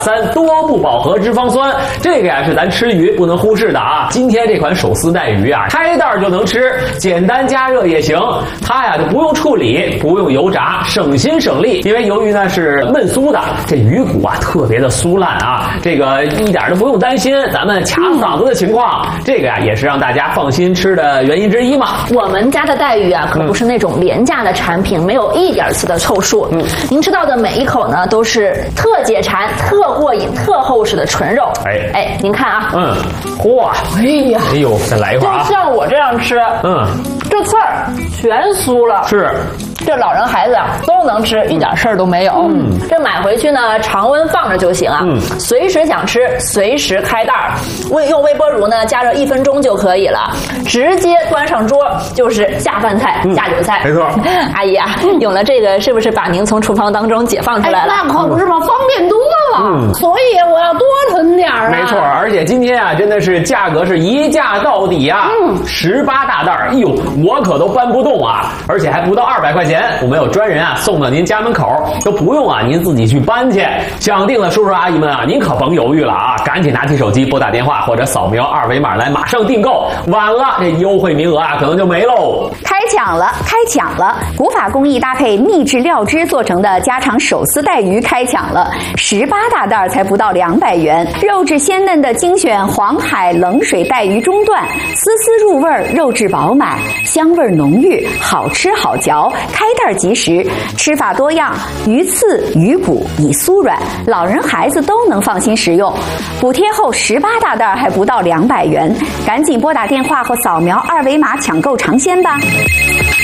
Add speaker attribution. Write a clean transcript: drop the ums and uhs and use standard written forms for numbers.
Speaker 1: 3多不饱和脂肪酸，这个呀是咱吃鱼不能忽视的啊。今天这款手撕带鱼啊，开袋就能吃，简单加热也行。它呀就不用处理，不用油炸，省心省力。因为鱿鱼呢是焖酥的，这鱼骨啊特别的酥烂啊，这个一点都不用担心咱们卡嗓子的情况。这个呀也是让大家放心吃的原因之一嘛。
Speaker 2: 我们家的带鱼啊可不是那种廉价的产品，没有一点次的凑数。您吃到的每一口呢都是特解馋、特过瘾、特厚实的纯肉。哎，您看啊，
Speaker 1: 嚯，
Speaker 2: 哎呦，
Speaker 1: 再来一会儿啊！
Speaker 2: 就像我这样吃，这刺儿全酥了，
Speaker 1: 是。
Speaker 2: 这老人孩子啊都能吃，一点事儿都没有。这买回去呢，常温放着就行啊。随时想吃，随时开袋儿。用微波炉呢加热1分钟就可以了，直接端上桌就是下饭菜、下酒菜。
Speaker 1: 没错，
Speaker 2: 阿姨啊，有了这个，是不是把您从厨房当中解放出来了？
Speaker 3: 那可不是嘛，方便多了。所以我要多囤点儿啊。
Speaker 1: 没错，而且今天啊，真的是价格是一价到底啊！18大袋儿，哎呦，我可都搬不动啊！而且还不到200块钱。我们有专人啊送到您家门口，都不用啊您自己去搬去。想订的叔叔阿姨们啊，您可甭犹豫了啊，赶紧拿起手机拨打电话或者扫描2维码来马上订购，晚了这优惠名额啊可能就没喽。
Speaker 4: 开抢了！古法工艺搭配秘制料汁做成的家常手撕带鱼开抢了，18大袋才不到200元，肉质鲜嫩的精选黄海冷水带鱼中段，丝丝入味，肉质饱满，香味浓郁，好吃好嚼，开袋即食，吃法多样，鱼刺、鱼骨已酥软，老人孩子都能放心食用。补贴后18大袋还不到200元，赶紧拨打电话或扫描2维码抢购尝鲜吧。